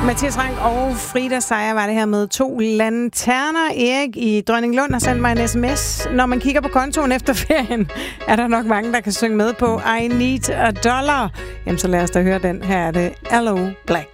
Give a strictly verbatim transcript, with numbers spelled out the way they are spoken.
Mathias Rank og Frida Seier var det her med to lanterner. Erik i Dronninglund har sendt mig en sms. Når man kigger på kontoen efter ferien, er der nok mange, der kan synge med på I Need a Dollar. Jamen, så lad os da høre den. Her er det Aloe Blacc.